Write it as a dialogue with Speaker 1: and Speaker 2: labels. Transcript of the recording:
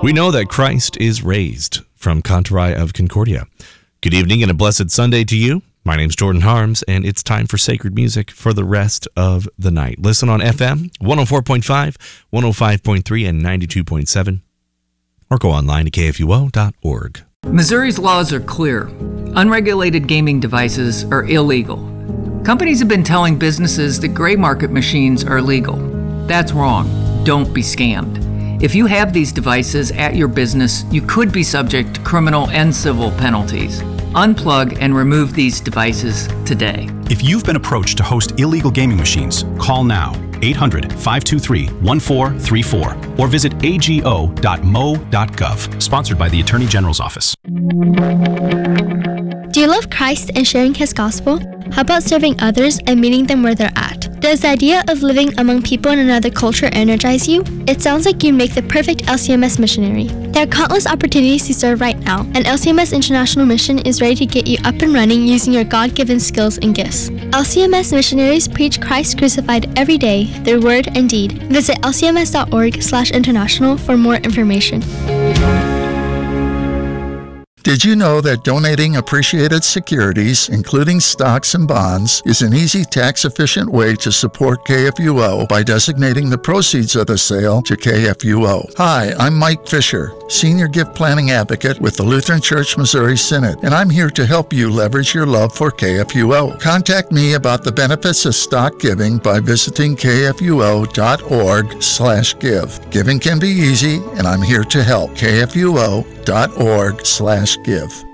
Speaker 1: We know that Christ is raised from Cantorai of Concordia. Good evening and a blessed Sunday to you. My name's Jordan Harms, and it's time for sacred music for the rest of the night. Listen on FM 104.5, 105.3, and 92.7, or go online to kfuo.org.
Speaker 2: Missouri's laws are clear. Unregulated gaming devices are illegal. Companies have been telling businesses that gray market machines are legal. That's wrong. Don't be scammed. If you have these devices at your business, you could be subject to criminal and civil penalties. Unplug and remove these devices today.
Speaker 3: If you've been approached to host illegal gaming machines, call now 800-523-1434 or visit ago.mo.gov. Sponsored by the Attorney General's Office.
Speaker 4: Do you love Christ and sharing His gospel? How about serving others and meeting them where they're at? Does the idea of living among people in another culture energize you? It sounds like you'd make the perfect LCMS missionary. There are countless opportunities to serve right now, and LCMS International Mission is ready to get you up and running using your God-given skills and gifts. LCMS missionaries preach Christ crucified every day through word and deed. Visit lcms.org/international for more information.
Speaker 5: Did you know that donating appreciated securities, including stocks and bonds, is an easy, tax-efficient way to support KFUO by designating the proceeds of the sale to KFUO? Hi, I'm Mike Fisher, Senior Gift Planning Advocate with the Lutheran Church Missouri Synod, and I'm here to help you leverage your love for KFUO. Contact me about the benefits of stock giving by visiting kfuo.org/give. Giving can be easy, and I'm here to help. kfuo.org/give.